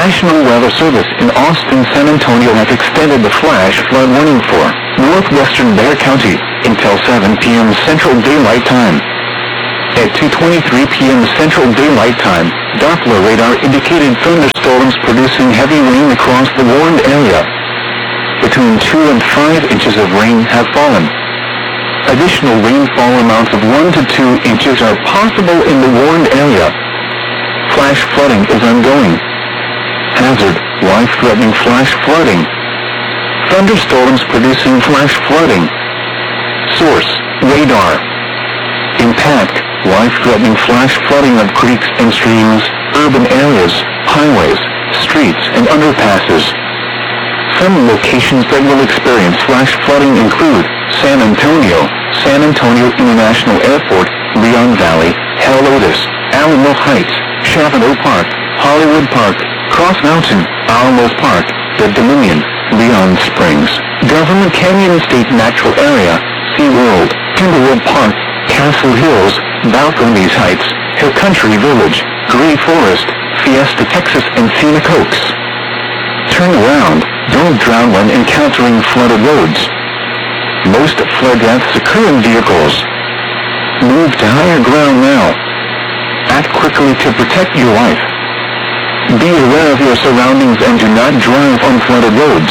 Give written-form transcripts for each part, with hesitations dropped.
National Weather Service in Austin, San Antonio has extended the flash flood warning for northwestern Bexar County until 7 p.m. Central Daylight Time. At 2:23 p.m. Central Daylight Time, Doppler radar indicated thunderstorms producing heavy rain across the warned area. Between 2 and 5 inches of rain have fallen. Additional rainfall amounts of 1 to 2 inches are possible in the warned area. Flash flooding is ongoing. Hazard, life-threatening flash flooding. Thunderstorms producing flash flooding. Source, radar. Impact, life-threatening flash flooding of creeks and streams, urban areas, highways, streets, and underpasses. Some locations that will experience flash flooding include San Antonio International Airport, Leon Valley, Helotes, Alamo Heights, Chavano Park, Hollywood Park, Cross Mountain, Alamos Park, The Dominion, Leon Springs, Government Canyon State Natural Area, SeaWorld, Timberwood Park, Castle Hills, Balcones Heights, Hill Country Village, Gray Forest, Fiesta, Texas, and Scenic Oaks. Turn around, don't drown when encountering flooded roads. Most flood deaths occur in vehicles. Move to higher ground now. Act quickly to protect your life. Be aware of your surroundings and do not drive on flooded roads.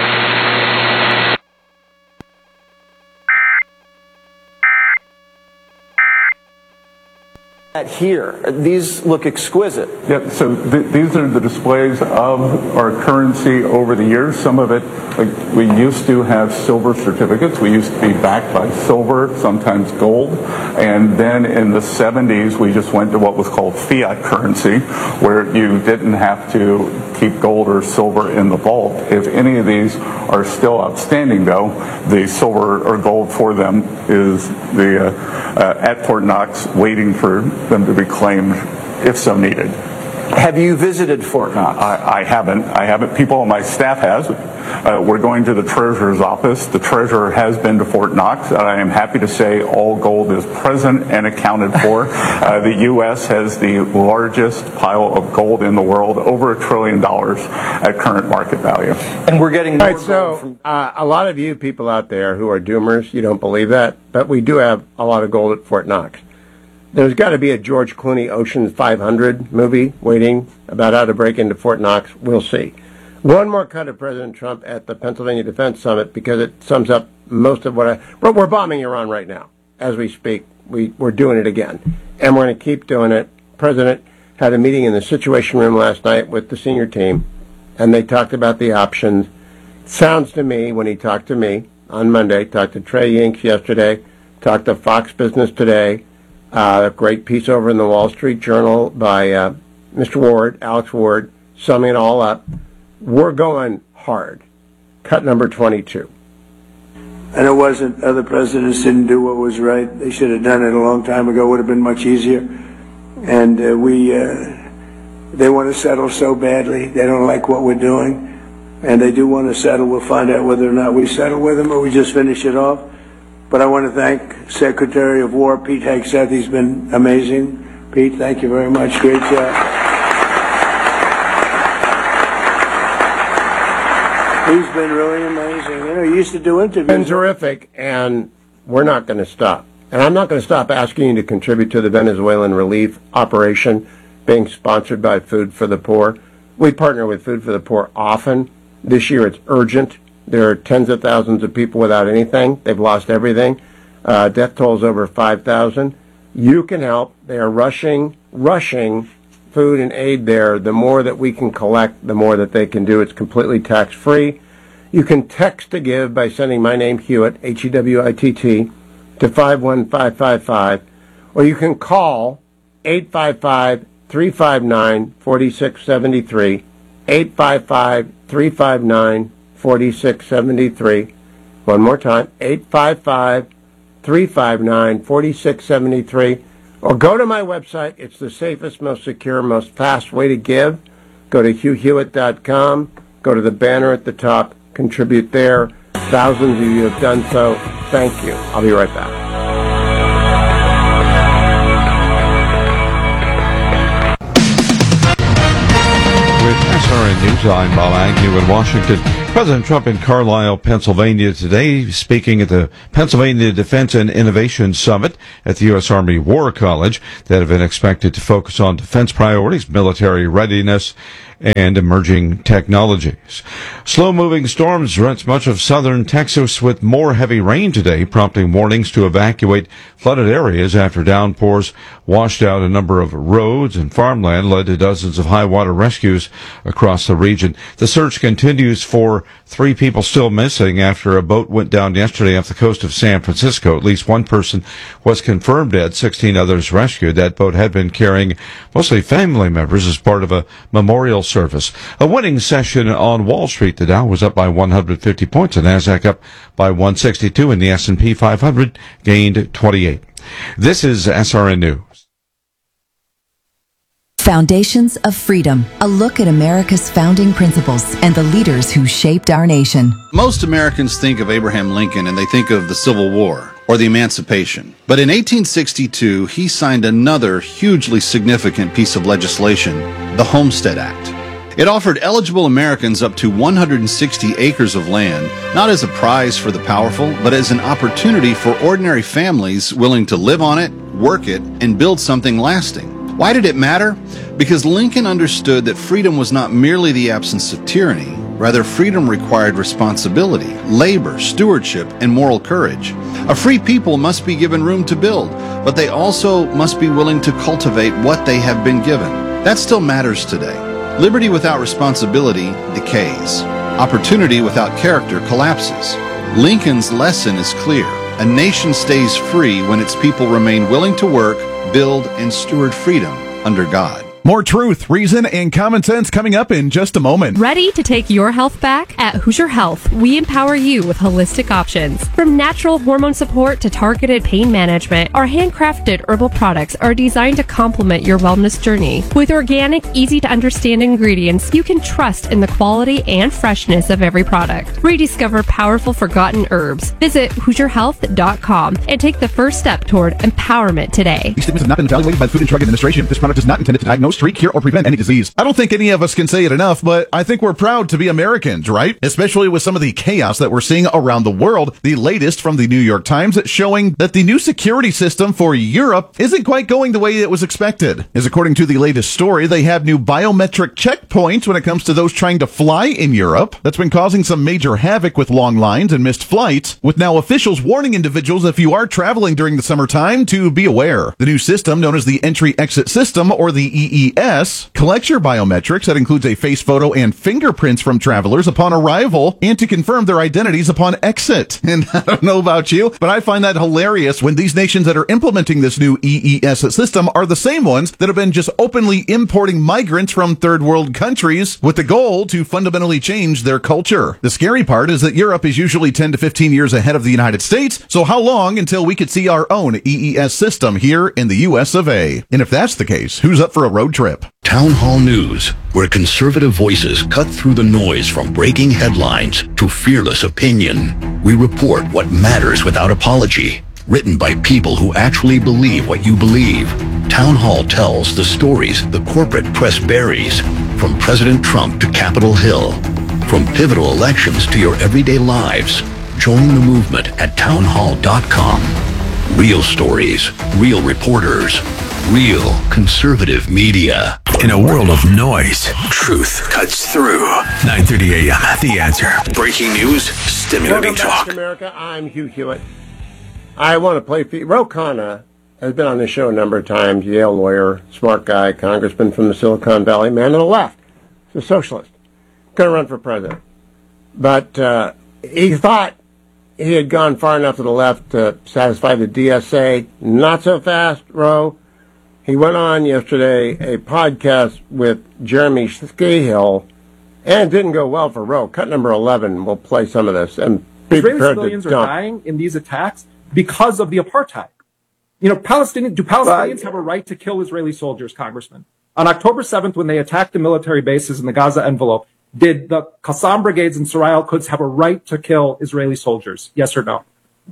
Here, these look exquisite. Yeah, so these are the displays of our currency over the years. Some of it, like we used to have silver certificates. We used to be backed by silver, sometimes gold. And then in the 70s, we just went to what was called fiat currency, where you didn't have to keep gold or silver in the vault. If any of these are still outstanding, though, the silver or gold for them is at Fort Knox, waiting for them to be claimed if so needed. Have you visited Fort Knox? I haven't. People on my staff has. We're going to the Treasurer's office. The Treasurer has been to Fort Knox. I am happy to say all gold is present and accounted for. The U.S. has the largest pile of gold in the world, over $1 trillion at current market value. And we're getting more gold from... a lot of you people out there who are doomers, you don't believe that, but we do have a lot of gold at Fort Knox. There's got to be a George Clooney Ocean 500 movie waiting about how to break into Fort Knox. We'll see. One more cut of President Trump at the Pennsylvania Defense Summit, because it sums up most of what we're bombing Iran right now. As we speak, we're doing it again. And we're going to keep doing it. President had a meeting in the Situation Room last night with the senior team, and they talked about the options. Sounds to me, when he talked to me on Monday, talked to Trey Yinks yesterday, talked to Fox Business today, a great piece over in the Wall Street Journal by Mr. Ward, Alex Ward, summing it all up. We're going hard. Cut number 22. And it wasn't, other presidents didn't do what was right. They should have done it a long time ago. It would have been much easier. And they want to settle so badly. They don't like what we're doing. And they do want to settle. We'll find out whether or not we settle with them or we just finish it off. But I want to thank Secretary of War Pete Hegseth. He's been amazing. Pete, thank you very much. Great job. He's been really amazing. You know, he used to do interviews. Been terrific, and we're not going to stop. And I'm not going to stop asking you to contribute to the Venezuelan relief operation being sponsored by Food for the Poor. We partner with Food for the Poor often. This year it's urgent. There are tens of thousands of people without anything. They've lost everything. Death toll's over 5,000. You can help. They are rushing food and aid there. The more that we can collect, the more that they can do. It's completely tax-free. You can text to give by sending my name, Hewitt, Hewitt, to 51555, or you can call 855-359-4673, 855-359-4673. One more time, 855-359-4673. Or go to my website. It's the safest, most secure, most fast way to give. Go to HughHewitt.com. Go to the banner at the top. Contribute there. Thousands of you have done so. Thank you. I'll be right back. with SRN News. I'm Bob Agnew in Washington. President Trump in Carlisle, Pennsylvania today, speaking at the Pennsylvania Defense and Innovation Summit at the U.S. Army War College that have been expected to focus on defense priorities, military readiness, and emerging technologies. Slow-moving storms rent much of southern Texas with more heavy rain today, prompting warnings to evacuate flooded areas after downpours washed out a number of roads and farmland, led to dozens of high-water rescues across the region. The search continues for 3 people still missing after a boat went down yesterday off the coast of San Francisco. At least 1 person was confirmed dead, 16 others rescued. That boat had been carrying mostly family members as part of a memorial service. A winning session on Wall Street. The Dow was up by 150 points, the Nasdaq up by 162, and the S&P 500 gained 28. This is SRN News. Foundations of Freedom, a look at America's founding principles and the leaders who shaped our nation. Most Americans think of Abraham Lincoln and they think of the Civil War or the Emancipation. But in 1862, he signed another hugely significant piece of legislation, the Homestead Act. It offered eligible Americans up to 160 acres of land, not as a prize for the powerful, but as an opportunity for ordinary families willing to live on it, work it, and build something lasting. Why did it matter? Because Lincoln understood that freedom was not merely the absence of tyranny. Rather, freedom required responsibility, labor, stewardship, and moral courage. A free people must be given room to build, but they also must be willing to cultivate what they have been given. That still matters today. Liberty without responsibility decays. Opportunity without character collapses. Lincoln's lesson is clear. A nation stays free when its people remain willing to work, build, and steward freedom under God. More truth, reason, and common sense coming up in just a moment. Ready to take your health back? At Hoosier Health, we empower you with holistic options. From natural hormone support to targeted pain management, our handcrafted herbal products are designed to complement your wellness journey. With organic, easy-to-understand ingredients, you can trust in the quality and freshness of every product. Rediscover powerful forgotten herbs. Visit HoosierHealth.com and take the first step toward empowerment today. These statements have not been evaluated by the Food and Drug Administration. This product is not intended to diagnose, treat, cure, or prevent any disease. I don't think any of us can say it enough, but I think we're proud to be Americans, right? Especially with some of the chaos that we're seeing around the world. The latest from the New York Times showing that the new security system for Europe isn't quite going the way it was expected. As according to the latest story, they have new biometric checkpoints when it comes to those trying to fly in Europe. That's been causing some major havoc with long lines and missed flights, with now officials warning individuals if you are traveling during the summertime to be aware. The new system, known as the Entry-Exit System, or the EES, collects your biometrics. That includes a face photo and fingerprints from travelers upon arrival and to confirm their identities upon exit. And I don't know about you, but I find that hilarious when these nations that are implementing this new EES system are the same ones that have been just openly importing migrants from third world countries with the goal to fundamentally change their culture. The scary part is that Europe is usually 10 to 15 years ahead of the United States, so how long until we could see our own EES system here in the US of A? And if that's the case, who's up for a road trip? Town Hall News, where conservative voices cut through the noise from breaking headlines to fearless opinion. We report what matters without apology. Written by people who actually believe what you believe. Town Hall tells the stories the corporate press buries, from President Trump to Capitol Hill. From pivotal elections to your everyday lives. Join the movement at townhall.com. Real stories, real reporters, real conservative media. In a world of noise, truth cuts through. 9:30 a.m. The Answer. Breaking news, stimulating Welcome back talk. to America. I'm Hugh Hewitt. I want to play for you. Ro Khanna has been on this show a number of times. Yale lawyer, smart guy, congressman from the Silicon Valley, man on the left. He's a socialist. Going to run for president. But he thought he had gone far enough to the left to satisfy the DSA. Not so fast, Ro. He went on yesterday a podcast with Jeremy Scahill, and it didn't go well for Ro. Cut number 11. We'll play some of this. And Israeli civilians are dying in these attacks because of the apartheid. You know, do Palestinians have a right to kill Israeli soldiers, Congressman? On October 7th, when they attacked the military bases in the Gaza envelope, did the Qassam brigades and Sarai al-Quds have a right to kill Israeli soldiers? Yes or no?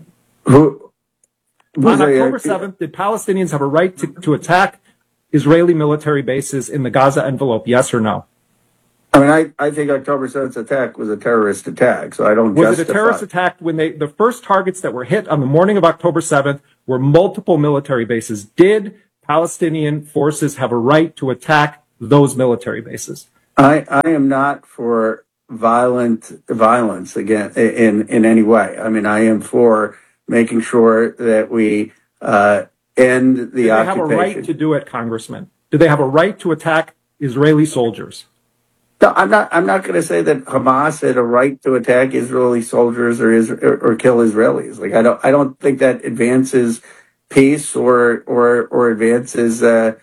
On October 7th, did Palestinians have a right to attack Israeli military bases in the Gaza envelope? Yes or no? I mean, I think October 7th attack was a terrorist attack, so I don't Was it a terrorist attack when the first targets that were hit on the morning of October 7th were multiple military bases? Did Palestinian forces have a right to attack those military bases? I am not for violence again in any way. I mean, I am for making sure that we end the occupation. Do they have a right to do it, Congressman? Do they have a right to attack Israeli soldiers? No, I'm not going to say that Hamas had a right to attack Israeli soldiers or kill Israelis. Like I don't think that advances peace or advances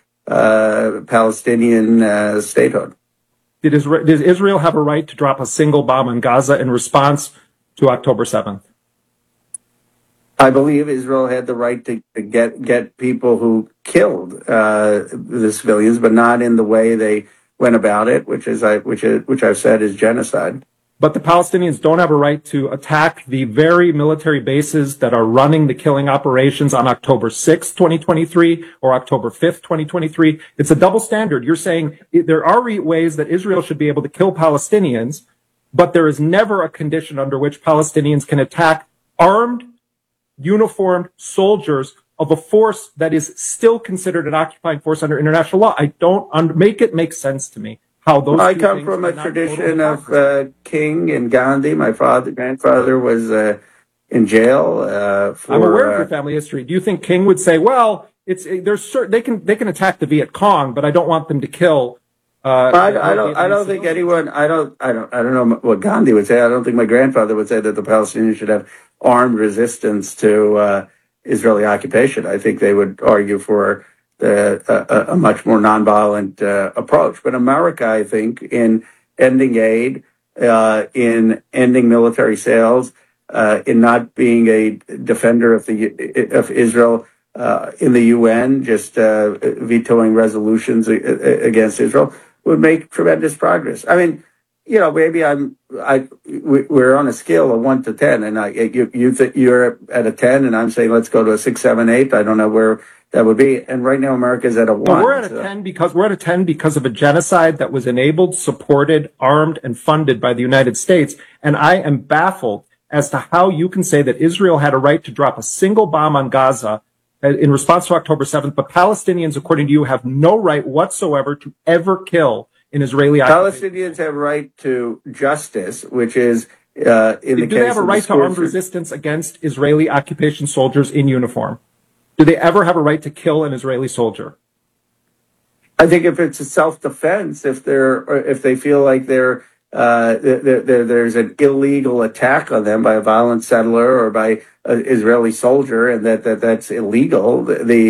Palestinian statehood. Does Israel have a right to drop a single bomb on Gaza in response to October 7th? I believe Israel had the right to get people who killed the civilians, but not in the way they went about it, which I've said is genocide. But the Palestinians don't have a right to attack the very military bases that are running the killing operations on October 6th, 2023, or October 5th, 2023. It's a double standard. You're saying there are ways that Israel should be able to kill Palestinians, but there is never a condition under which Palestinians can attack armed, uniformed soldiers of a force that is still considered an occupying force under international law. I don't make it make sense to me how those. I come from a tradition of King and Gandhi. My grandfather was in jail. I'm aware of your family history. Do you think King would say, "Well, they can attack the Viet Cong, but I don't want them to kill"? I don't think anyone. I don't know what Gandhi would say. I don't think my grandfather would say that the Palestinians should have armed resistance to Israeli occupation. I think they would argue for a much more nonviolent approach. But America, I think, in ending aid, in ending military sales, in not being a defender of Israel in the UN, just vetoing resolutions against Israel, would make tremendous progress. I mean, you know, maybe we're on a scale of 1 to 10, and you think you're at a 10, and I'm saying let's go to a 6, 7, 8. I don't know where that would be. And right now, America's at a 1. But we're at a 10 because of a genocide that was enabled, supported, armed, and funded by the United States. And I am baffled as to how you can say that Israel had a right to drop a single bomb on Gaza in response to October 7th, but Palestinians, according to you, have no right whatsoever to ever kill an Israeli occupation. Palestinians have a right to justice, which is in the case Do they have a right to armed resistance against Israeli occupation soldiers in uniform? Do they ever have a right to kill an Israeli soldier? I think if it's a self-defense, if they feel like there's an illegal attack on them by a violent settler or by an Israeli soldier, and that's illegal,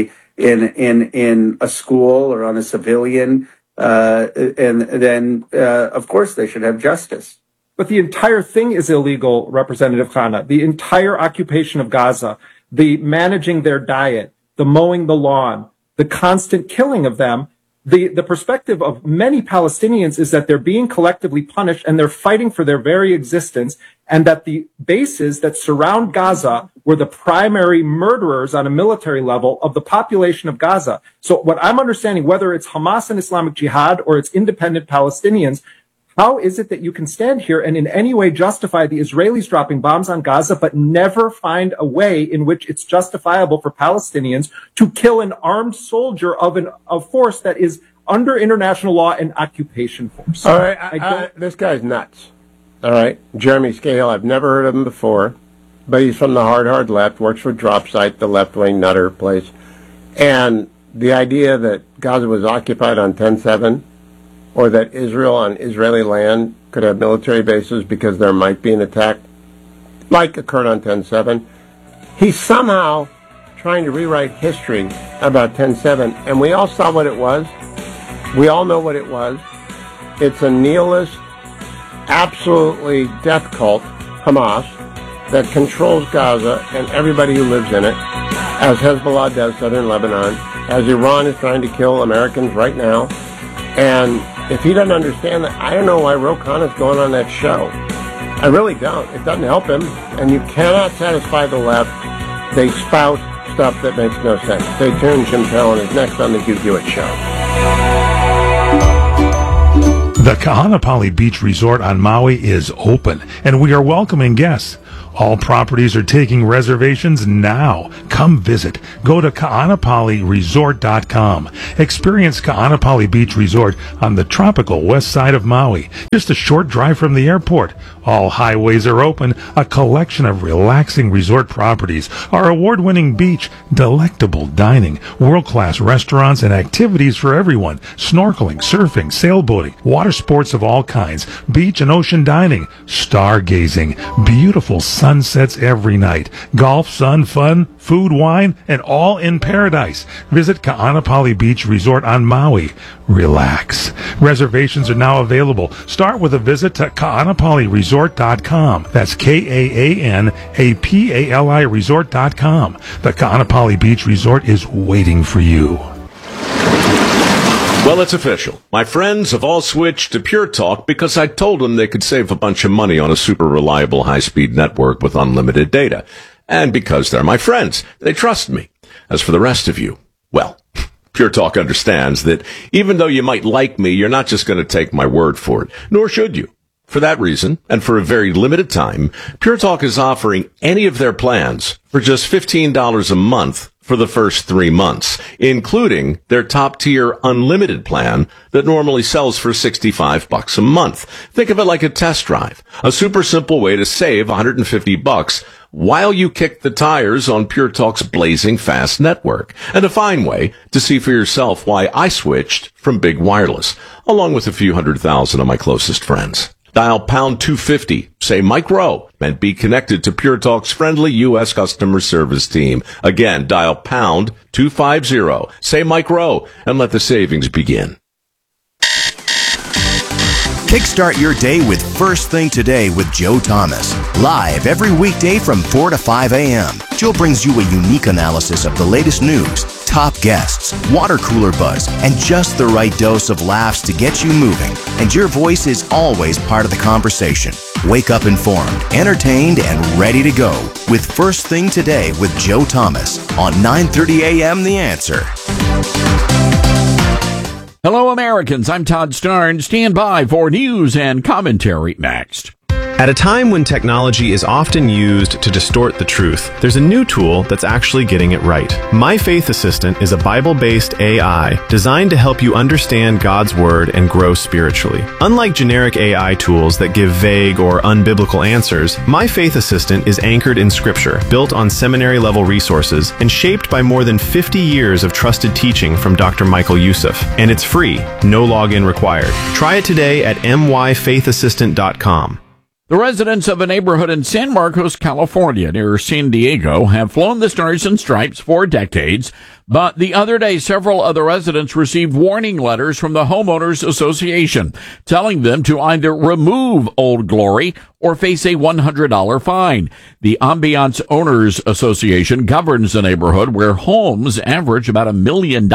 in a school or on a civilian, and then of course they should have justice. But the entire thing is illegal, Representative Khanna. The entire occupation of Gaza, the managing their diet, the mowing the lawn, the constant killing of them. The perspective of many Palestinians is that they're being collectively punished and they're fighting for their very existence, and that the bases that surround Gaza were the primary murderers on a military level of the population of Gaza. So what I'm understanding, whether it's Hamas and Islamic Jihad or it's independent Palestinians, how is it that you can stand here and in any way justify the Israelis dropping bombs on Gaza, but never find a way in which it's justifiable for Palestinians to kill an armed soldier of a force that is under international law an occupation force? All right, this guy's nuts. All right, Jeremy Scahill, I've never heard of him before, but he's from the hard left, works for Dropsite, the left-wing nutter place. And the idea that Gaza was occupied on 10/7, or that Israel on Israeli land could have military bases because there might be an attack, like occurred on 10/7. He's somehow trying to rewrite history about 10/7, and we all saw what it was. We all know what it was. It's a nihilist, absolutely death cult, Hamas, that controls Gaza and everybody who lives in it, as Hezbollah does southern Lebanon, as Iran is trying to kill Americans right now. And if he doesn't understand that, I don't know why Ro Khanna's going on that show. I really don't. It doesn't help him. And you cannot satisfy the left. They spout stuff that makes no sense. Stay tuned. Jim Fallon is next on The Hugh Hewitt Show. The Kahanapali Beach Resort on Maui is open, and we are welcoming guests. All properties are taking reservations now. Come visit. Go to kahanapaliresort.com. Experience Kahanapali Beach Resort on the tropical west side of Maui, just a short drive from the airport. All highways are open, a collection of relaxing resort properties, our award-winning beach, delectable dining, world-class restaurants, and activities for everyone. Snorkeling, surfing, sailboating, water sports of all kinds, beach and ocean dining, stargazing, beautiful sunsets every night, golf, sun, fun, food, wine, and all in paradise. Visit Kahanapali Beach Resort on Maui. Relax. Reservations are now available. Start with a visit to kahanapaliresort.com. That's Kahanapali resort.com. The Kahanapali Beach Resort is waiting for you. Well, it's official. My friends have all switched to Pure Talk because I told them they could save a bunch of money on a super reliable high-speed network with unlimited data. And because they're my friends, they trust me. As for the rest of you, well, Pure Talk understands that even though you might like me, you're not just going to take my word for it, nor should you. For that reason, and for a very limited time, Pure Talk is offering any of their plans for just $15 a month for the first 3 months, including their top-tier unlimited plan that normally sells for $65 a month. Think of it like a test drive, a super simple way to save $150 while you kick the tires on Pure Talk's blazing fast network, and a fine way to see for yourself why I switched from big wireless, along with a few 100,000 of my closest friends. Dial pound 250, say Mike Rowe, and be connected to Pure Talk's friendly U.S. customer service team. Again, dial pound 250, say Mike Rowe, and let the savings begin. Kickstart your day with First Thing Today with Joe Thomas. Live every weekday from 4 to 5 a.m. Joe brings you a unique analysis of the latest news, top guests, water cooler buzz, and just the right dose of laughs to get you moving. And your voice is always part of the conversation. Wake up informed, entertained, and ready to go with First Thing Today with Joe Thomas on 9:30 a.m. The Answer. Hello, Americans. I'm Todd Starn. Stand by for news and commentary next. At a time when technology is often used to distort the truth, there's a new tool that's actually getting it right. My Faith Assistant is a Bible-based AI designed to help you understand God's Word and grow spiritually. Unlike generic AI tools that give vague or unbiblical answers, My Faith Assistant is anchored in Scripture, built on seminary-level resources, and shaped by more than 50 years of trusted teaching from Dr. Michael Youssef. And it's free, no login required. Try it today at myfaithassistant.com. The residents of a neighborhood in San Marcos, California, near San Diego, have flown the Stars and Stripes for decades, but the other day, several other residents received warning letters from the Homeowners Association telling them to either remove Old Glory or face a $100 fine. The Ambiance Owners Association governs the neighborhood where homes average about $1 million.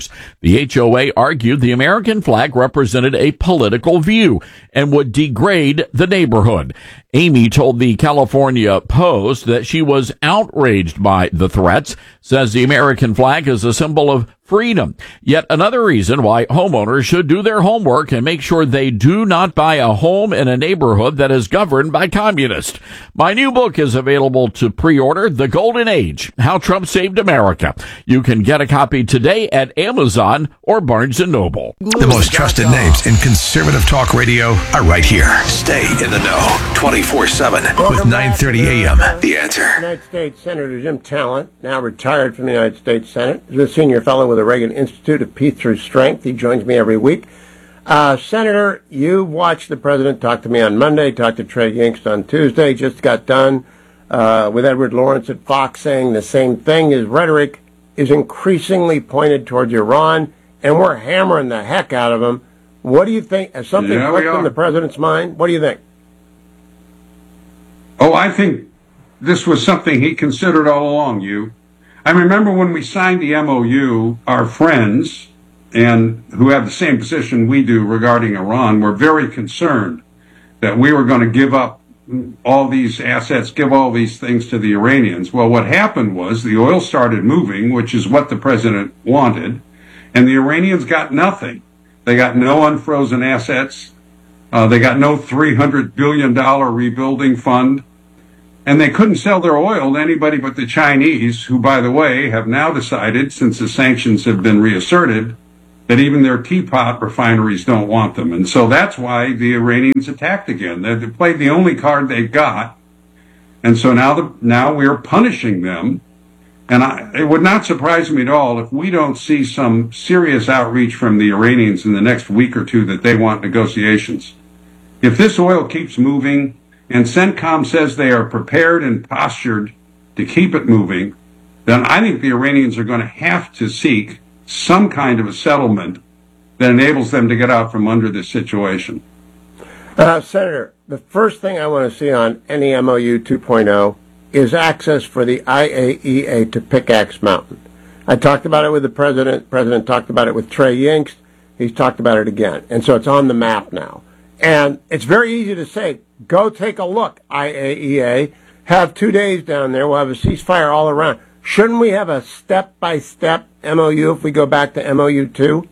The HOA argued the American flag represented a political view and would degrade the neighborhood. Amy told the California Post that she was outraged by the threats, says the American flag is a symbol of freedom. Yet another reason why homeowners should do their homework and make sure they do not buy a home in a neighborhood that is governed by communists. My new book is available to pre-order, The Golden Age, How Trump Saved America. You can get a copy today at Amazon or Barnes & Noble. The most trusted names in conservative talk radio are right here. Stay in the know 24/7 with 9:30 a.m. The Answer. United States Senator Jim Talent, now retired from the United States Senate, is a senior fellow with the Reagan Institute of Peace Through Strength. He joins me every week. Senator, you watched the president talk to me on Monday, talked to Trey Yingst on Tuesday, just got done with Edward Lawrence at Fox saying the same thing. His rhetoric is increasingly pointed towards Iran, and we're hammering the heck out of him. What do you think? Has something clicked in the president's mind? What do you think? Oh, I think this was something he considered all along, I remember when we signed the MOU, our friends, and who have the same position we do regarding Iran, were very concerned that we were going to give up all these assets, give all these things to the Iranians. Well, what happened was the oil started moving, which is what the president wanted, and the Iranians got nothing. They got no unfrozen assets. They got no $300 billion rebuilding fund. And they couldn't sell their oil to anybody but the Chinese, who, by the way, have now decided, since the sanctions have been reasserted, that even their teapot refineries don't want them. And so that's why the Iranians attacked again. They played the only card they got. And so now we're punishing them. And it would not surprise me at all if we don't see some serious outreach from the Iranians in the next week or two that they want negotiations. If this oil keeps moving, and CENTCOM says they are prepared and postured to keep it moving, then I think the Iranians are going to have to seek some kind of a settlement that enables them to get out from under this situation. Senator, the first thing I want to see on any MOU 2.0 is access for the IAEA to Pickaxe Mountain. I talked about it with the president. The president talked about it with Trey Yingst. He's talked about it again. And so it's on the map now. And it's very easy to say, go take a look, IAEA. Have 2 days down there. We'll have a ceasefire all around. Shouldn't we have a step-by-step MOU if we go back to MOU 2?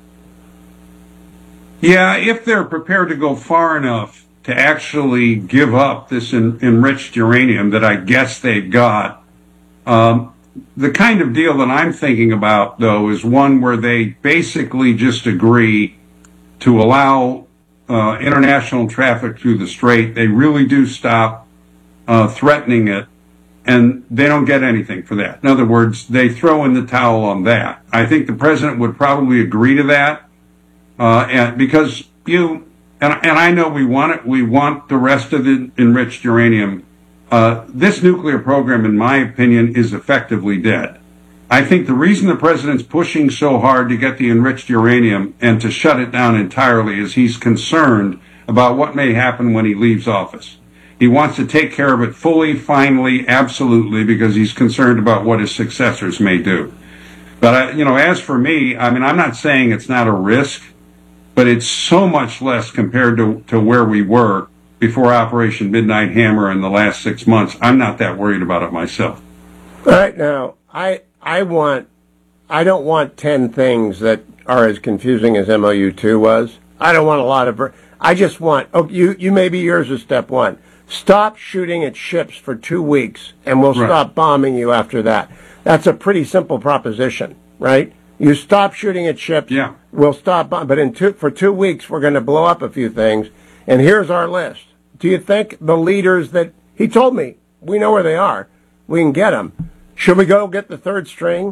Yeah, if they're prepared to go far enough to actually give up this enriched uranium that I guess they've got. The kind of deal that I'm thinking about, though, is one where they basically just agree to allow international traffic through the strait. They really do stop threatening it, and they don't get anything for that. In other words, they throw in the towel on that. I think the president would probably agree to that, and because and I know we want it. We want the rest of the enriched uranium. This nuclear program, in my opinion, is effectively dead. I think the reason the president's pushing so hard to get the enriched uranium and to shut it down entirely is he's concerned about what may happen when he leaves office. He wants to take care of it fully, finally, absolutely, because he's concerned about what his successors may do. But, as for me, I'm not saying it's not a risk, but it's so much less compared to where we were before Operation Midnight Hammer in the last 6 months. I'm not that worried about it myself. All right, now, I don't want 10 things that are as confusing as MOU 2 was. I don't want a lot of... I just want... you maybe yours is step one. Stop shooting at ships for 2 weeks, and we'll stop bombing you after that. That's a pretty simple proposition, right? You stop shooting at ships, we'll stop bombing. But for 2 weeks, we're going to blow up a few things. And here's our list. Do you think the leaders that... He told me, we know where they are. We can get them. Should we go get the third string?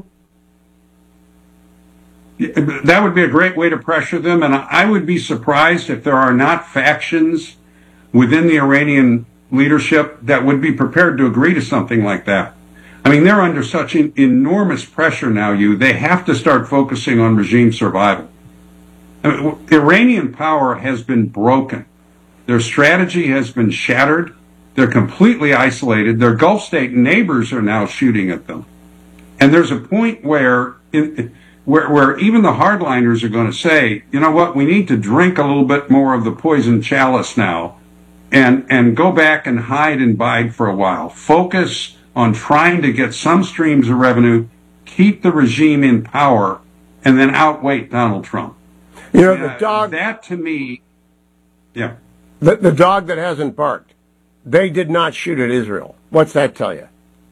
That would be a great way to pressure them, and I would be surprised if there are not factions within the Iranian leadership that would be prepared to agree to something like that. I mean, they're under such enormous pressure now, they have to start focusing on regime survival. Iranian power has been broken. Their strategy has been shattered. They're completely isolated. Their Gulf state neighbors are now shooting at them. And there's a point where even the hardliners are going to say, you know what, we need to drink a little bit more of the poison chalice now and go back and hide and bide for a while. Focus on trying to get some streams of revenue, keep the regime in power, and then outweight Donald Trump. The dog... That, to me... Yeah. The dog that hasn't barked. They did not shoot at Israel. What's that tell you?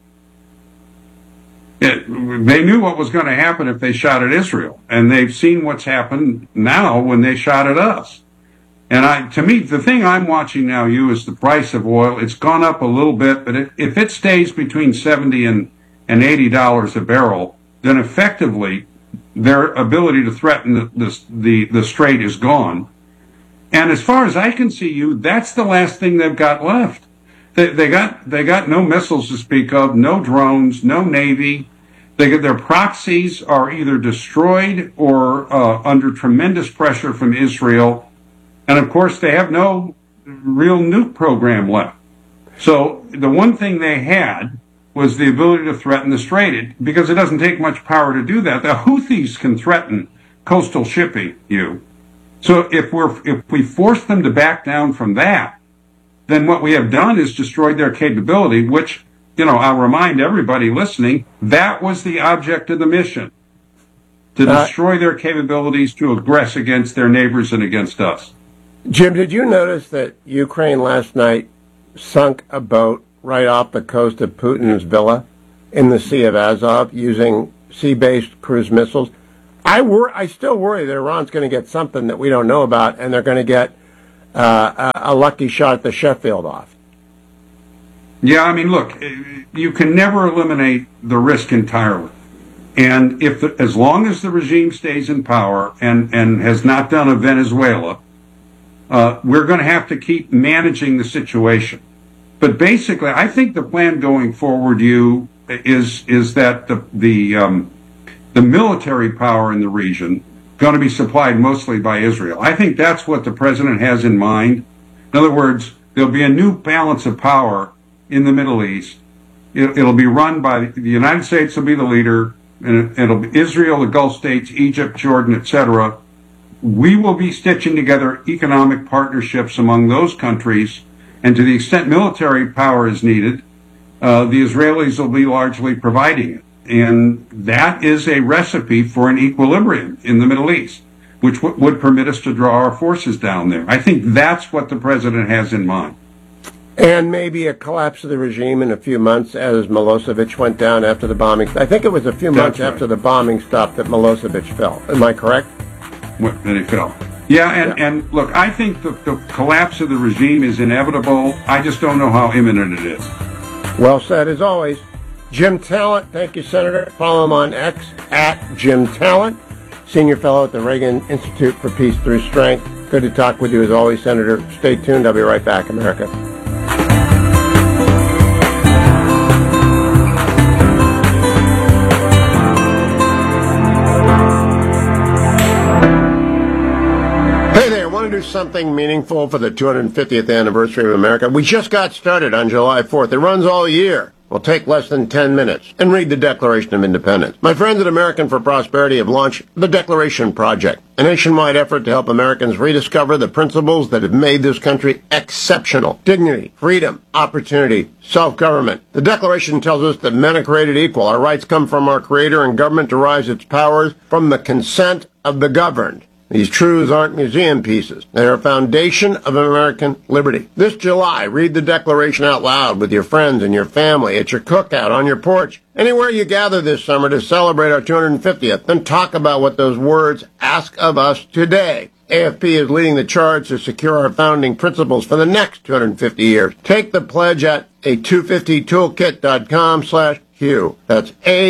They knew what was going to happen if they shot at Israel, and they've seen what's happened now when they shot at us. And to me, the thing I'm watching now, is the price of oil. It's gone up a little bit, but if it stays between $70 and $80 a barrel, then effectively their ability to threaten the strait is gone. And as far as I can see, that's the last thing they've got left. They got no missiles to speak of, no drones, no Navy. Their proxies are either destroyed or under tremendous pressure from Israel. And of course, they have no real nuke program left. So the one thing they had was the ability to threaten the strait, because it doesn't take much power to do that. The Houthis can threaten coastal shipping, So if we force them to back down from that, then what we have done is destroyed their capability, which, I'll remind everybody listening, that was the object of the mission, to destroy their capabilities to aggress against their neighbors and against us. Jim, did you notice that Ukraine last night sunk a boat right off the coast of Putin's villa in the Sea of Azov using sea-based cruise missiles? I still worry that Iran's going to get something that we don't know about, and they're going to get a lucky shot at the Sheffield off. Yeah, I mean, look, you can never eliminate the risk entirely. And as long as the regime stays in power and has not done a Venezuela, we're going to have to keep managing the situation. But basically, I think the plan going forward, is that the military power in the region going to be supplied mostly by Israel. I think that's what the president has in mind. In other words, there'll be a new balance of power in the Middle East. It'll be run by the United States will be the leader, and it'll be Israel, the Gulf states, Egypt, Jordan, etc. We will be stitching together economic partnerships among those countries, and to the extent military power is needed, the Israelis will be largely providing it. And that is a recipe for an equilibrium in the Middle East, which would permit us to draw our forces down there. I think that's what the president has in mind. And maybe a collapse of the regime in a few months as Milosevic went down after the bombing. I think it was a few months after the bombing stopped that Milosevic fell. Am I correct? Then he fell. Yeah, and look, I think the collapse of the regime is inevitable. I just don't know how imminent it is. Well said, as always. Jim Talent, thank you, Senator. Follow him on X, @JimTalent, Senior Fellow at the Reagan Institute for Peace Through Strength. Good to talk with you as always, Senator. Stay tuned. I'll be right back, America. Do something meaningful for the 250th anniversary of America. We just got started on July 4th. It runs all year. Will take less than 10 minutes. And read the Declaration of Independence. My friends at American for Prosperity have launched the Declaration Project, a nationwide effort to help Americans rediscover the principles that have made this country exceptional. Dignity, freedom, opportunity, self-government. The Declaration tells us that men are created equal. Our rights come from our Creator, and government derives its powers from the consent of the governed. These truths aren't museum pieces. They are a foundation of American liberty. This July, read the Declaration out loud with your friends and your family, at your cookout, on your porch, anywhere you gather this summer to celebrate our 250th. Then talk about what those words ask of us today. AFP is leading the charge to secure our founding principles for the next 250 years. Take the pledge at a250toolkit.com/Hugh. That's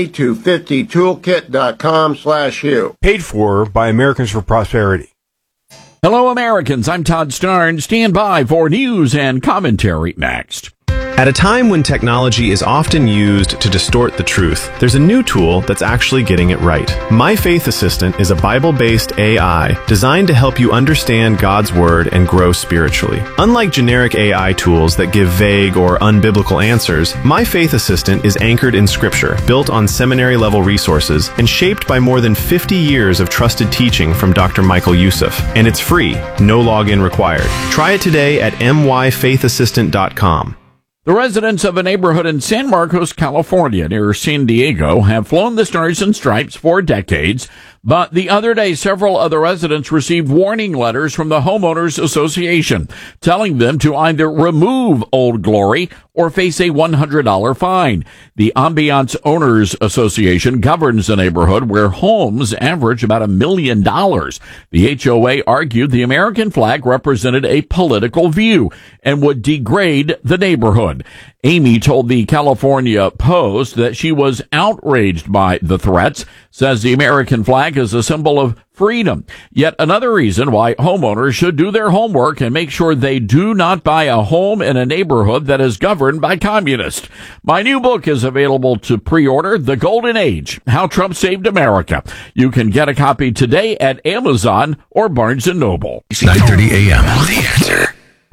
a250toolkit.com/Hugh. Paid for by Americans for Prosperity. Hello, Americans. I'm Todd Starn. Stand by for news and commentary next. At a time when technology is often used to distort the truth, there's a new tool that's actually getting it right. My Faith Assistant is a Bible-based AI designed to help you understand God's Word and grow spiritually. Unlike generic AI tools that give vague or unbiblical answers, My Faith Assistant is anchored in Scripture, built on seminary-level resources, and shaped by more than 50 years of trusted teaching from Dr. Michael Youssef. And it's free, no login required. Try it today at myfaithassistant.com. The residents of a neighborhood in San Marcos, California, near San Diego, have flown the Stars and Stripes for decades, but the other day several other residents received warning letters from the Homeowners Association telling them to either remove Old Glory or face a $100 fine. The Ambiance Owners Association governs the neighborhood where homes average about $1 million. The HOA argued the American flag represented a political view and would degrade the neighborhood. Amy told the California Post that she was outraged by the threats, says the American flag is a symbol of freedom. Yet another reason why homeowners should do their homework and make sure they do not buy a home in a neighborhood that is governed by communists. My new book is available to pre-order, The Golden Age, How Trump Saved America. You can get a copy today at Amazon or Barnes & Noble. 9:30 a.m. The Answer.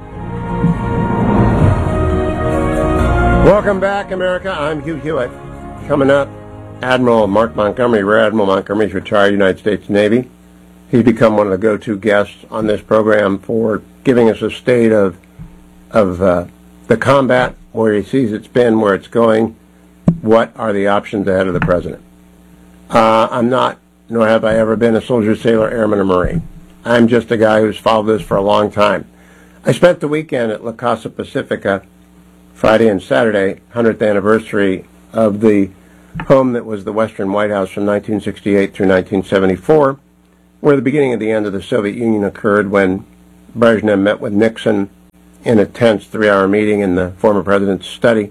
Welcome back, America. I'm Hugh Hewitt. Coming up, Admiral Mark Montgomery, Rear Admiral Montgomery is retired United States Navy. He's become one of the go-to guests on this program for giving us a state of the combat, where he sees it's been, where it's going, what are the options ahead of the president. I'm not, nor have I ever been, a soldier, sailor, airman, or Marine. I'm just a guy who's followed this for a long time. I spent the weekend at La Casa Pacifica, Friday and Saturday, 100th anniversary of the home that was the Western White House from 1968 through 1974, where the beginning of the end of the Soviet Union occurred when Brezhnev met with Nixon in a tense 3-hour meeting in the former president's study.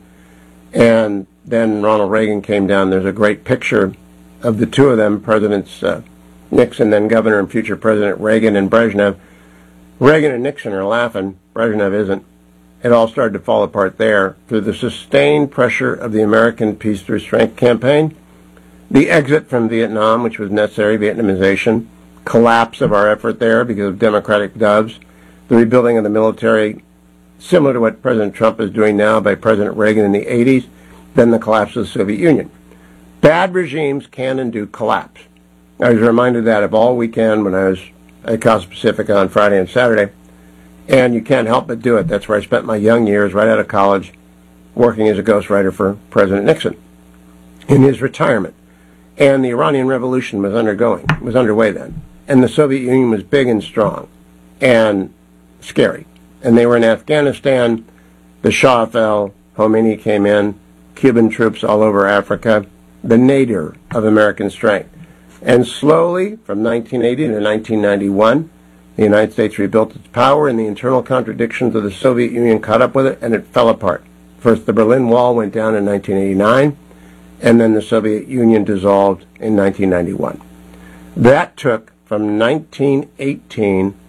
And then Ronald Reagan came down. There's a great picture of the two of them, Presidents Nixon, then Governor and future President Reagan and Brezhnev. Reagan and Nixon are laughing. Brezhnev isn't. It all started to fall apart there through the sustained pressure of the American Peace Through Strength campaign, the exit from Vietnam, which was necessary, Vietnamization, collapse of our effort there because of democratic doves, the rebuilding of the military, similar to what President Trump is doing now by President Reagan in the 80s, then the collapse of the Soviet Union. Bad regimes can and do collapse. I was reminded of that all weekend when I was at Casa Pacifica on Friday and Saturday, and you can't help but do it. That's where I spent my young years, right out of college, working as a ghostwriter for President Nixon in his retirement. And the Iranian Revolution was underway then. And the Soviet Union was big and strong and scary. And they were in Afghanistan. The Shah fell. Khomeini came in. Cuban troops all over Africa. The nadir of American strength. And slowly, from 1980 to 1991, the United States rebuilt its power, and the internal contradictions of the Soviet Union caught up with it, and it fell apart. First, the Berlin Wall went down in 1989, and then the Soviet Union dissolved in 1991. That took from 1918 to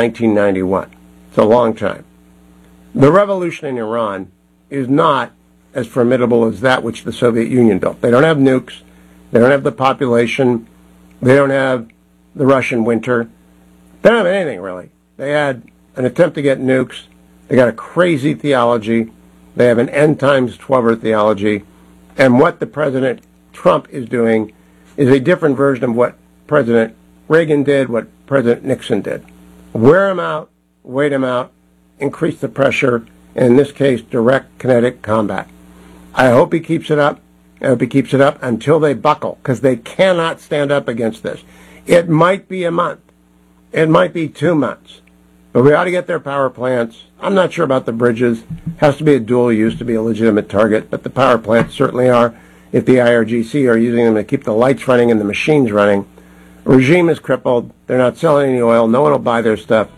1991. It's a long time. The revolution in Iran is not as formidable as that which the Soviet Union built. They don't have nukes. They don't have the population. They don't have the Russian winter. They don't have anything, really. They had an attempt to get nukes. They got a crazy theology. They have an end times 12er theology. And what the President Trump is doing is a different version of what President Reagan did, what President Nixon did. Wear him out, wait him out, increase the pressure, and in this case, direct kinetic combat. I hope he keeps it up. I hope he keeps it up until they buckle, because they cannot stand up against this. It might be a month. It might be 2 months. But we ought to get their power plants. I'm not sure about the bridges. Has to be a dual use to be a legitimate target, but the power plants certainly are. If the IRGC are using them to keep the lights running and the machines running. The regime is crippled. They're not selling any oil. No one will buy their stuff.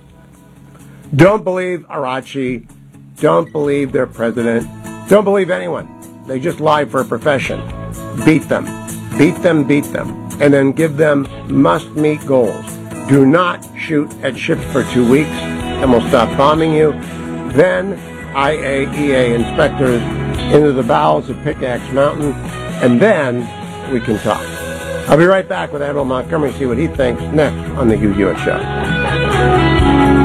Don't believe Arachi. Don't believe their president. Don't believe anyone. They just lie for a profession. Beat them. Beat them, beat them. And then give them must-meet goals. Do not shoot at ships for 2 weeks, and we'll stop bombing you. Then IAEA inspectors into the bowels of Pickaxe Mountain, and then we can talk. I'll be right back with Admiral Montgomery, see what he thinks next on The Hugh Hewitt Show.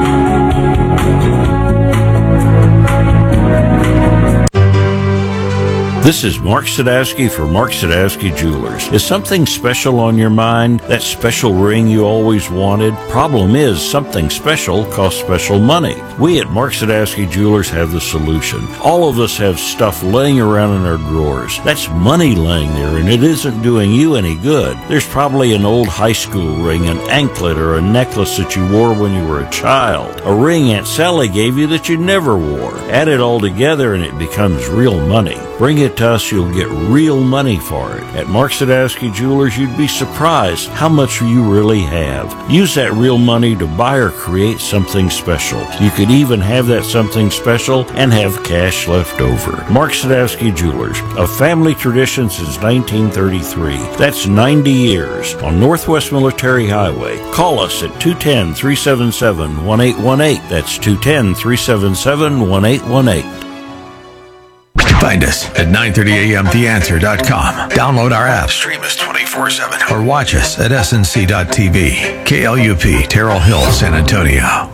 This is Mark Sadowski for Mark Sadowski Jewelers. Is something special on your mind? That special ring you always wanted? Problem is, something special costs special money. We at Mark Sadowski Jewelers have the solution. All of us have stuff laying around in our drawers. That's money laying there, and it isn't doing you any good. There's probably an old high school ring, an anklet, or a necklace that you wore when you were a child. A ring Aunt Sally gave you that you never wore. Add it all together and it becomes real money. Bring it to us, you'll get real money for it. At Mark Sadowski Jewelers, you'd be surprised how much you really have. Use that real money to buy or create something special. You could even have that something special and have cash left over. Mark Sadowski Jewelers, a family tradition since 1933. That's 90 years on Northwest Military Highway. Call us at 210-377-1818. That's 210-377-1818. Find us at 930amtheanswer.com. Download our app, stream us 24/7, or watch us at snc.tv. KLUP, Terrell Hill, San Antonio.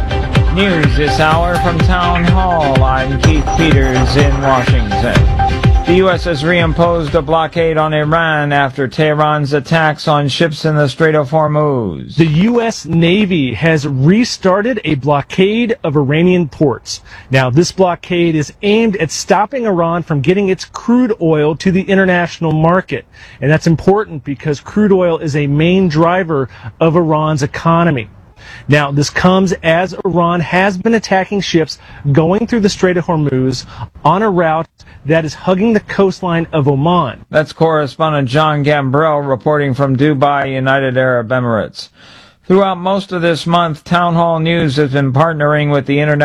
News this hour from Town Hall. I'm Keith Peters in Washington. The U.S. has reimposed a blockade on Iran after Tehran's attacks on ships in the Strait of Hormuz. The U.S. Navy has restarted a blockade of Iranian ports. Now, this blockade is aimed at stopping Iran from getting its crude oil to the international market. And that's important because crude oil is a main driver of Iran's economy. Now, this comes as Iran has been attacking ships going through the Strait of Hormuz on a route that is hugging the coastline of Oman. That's correspondent John Gambrell reporting from Dubai, United Arab Emirates. Throughout most of this month, Town Hall News has been partnering with the International